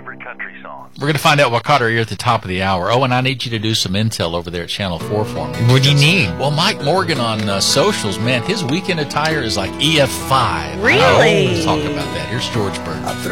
favorite country songs. We're going to find out what caught our ear at the top of the hour. Oh, and I need you to do some intel over there at Channel 4 for me. What do you need? Well, Mike Morgan on socials, man, his weekend attire is like EF5. Really? Let's talk about that. Here's George Burns.